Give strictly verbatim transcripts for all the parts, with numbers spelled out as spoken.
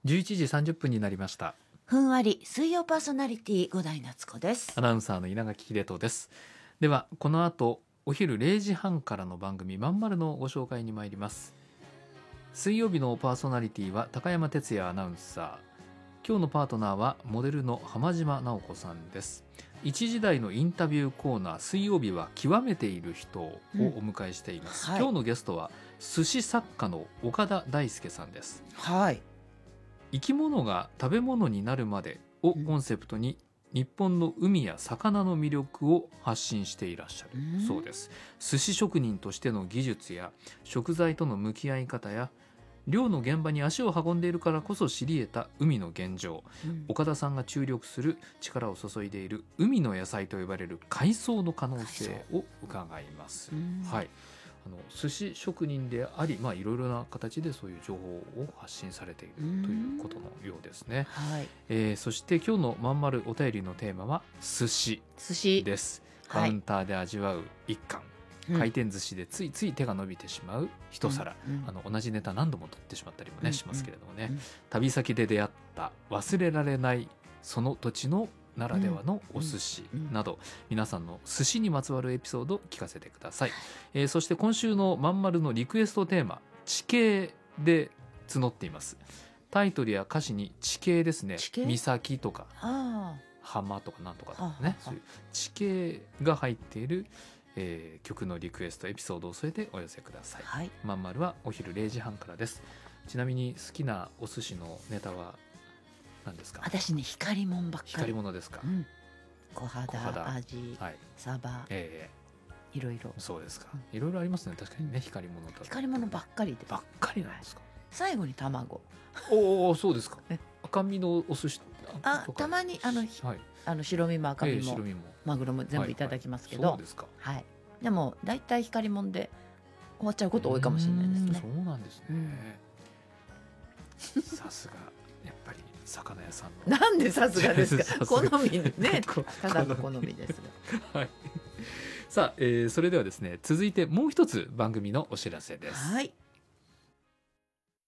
じゅういちじさんじゅっぷんになりました。 ふんわり水曜パーソナリティ五代夏子です。 アナウンサーの稲垣秀人です。ではこの後お昼れいじはんからの番組まんまるのご紹介に参ります。水曜日のパーソナリティは高山哲也アナウンサー、今日のパートナーはモデルの浜島直子さんです。いちじ台のインタビューコーナー、水曜日は極めている人をお迎えしています、うんはい、今日のゲストは寿司作家の岡田大輔さんです。 はい、 生き物が食べ物になるまでをコンセプトに、うん、日本の海や魚の魅力を発信していらっしゃるそうです。寿司職人としての技術や食材との向き合い方や漁の現場に足を運んでいるからこそ知り得た海の現状、うん、岡田さんが注力する力を注いでいる海の野菜と呼ばれる海藻の可能性を伺います、はい、あの寿司職人であり、まあ、いろいろな形でそういう情報を発信されているということのようですね、はいえー、そして今日のまんまるお便りのテーマは寿司です。カウンターで味わう一貫、はい回転寿司でついつい手が伸びてしまう一皿、うんうん、あの同じネタ何度も撮ってしまったりも、ねうん、しますけれどもね、うん、旅先で出会った忘れられないその土地のならではのお寿司など、うんうん、皆さんの寿司にまつわるエピソードを聞かせてください、えー、そして今週のまんまるのリクエストテーマ地形で募っています。タイトルや歌詞に地形ですね、岬とか浜とかなんとかね、そういう地形が入っているえー、曲のリクエストエピソードを添えてお寄せください、はい、まんまるはお昼れいじはんからです。ちなみに好きなお寿司のネタは何ですか？ 私ね光もんばっかり。 光物ですか、うん、 小肌味、はい、サバ、えー、いろいろそうですか、いろいろありますね。確かにね、うん、光物と光物ばっかりでばっかりなんですか、はい、 最後に卵おおそうですか赤身のお寿司あたまにあの、はい、あの白身も赤身も、えー、白身もマグロも全部いただきますけど、はいはい、そうですか、はい、でもだいたい光もんで終わっちゃうこと多いかもしれないですね。 そうなんですね、さすがやっぱり魚屋さんのなんでさすがですか好みねただの好みですが、はい、 さあ、えー、それではですね続いてもう一つ番組のお知らせです。はい、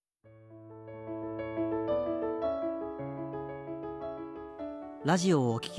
ラジオをお聞き